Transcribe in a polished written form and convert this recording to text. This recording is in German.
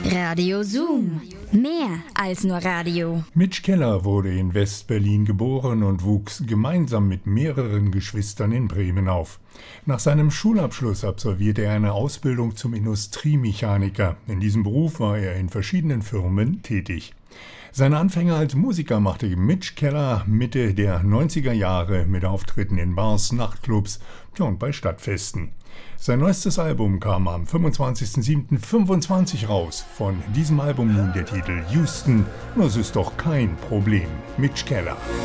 Radio Zoom. Mehr als nur Radio. Mitch Keller wurde in West-Berlin geboren und wuchs gemeinsam mit mehreren Geschwistern in Bremen auf. Nach seinem Schulabschluss absolvierte er eine Ausbildung zum Industriemechaniker. In diesem Beruf war er in verschiedenen Firmen tätig. Seine Anfänge als Musiker machte Mitch Keller Mitte der 90er Jahre mit Auftritten in Bars, Nachtclubs und bei Stadtfesten. Sein neuestes Album kam am 25.07.25 raus. Von diesem Album nun der Titel Houston, das ist doch kein Problem. Mitch Keller.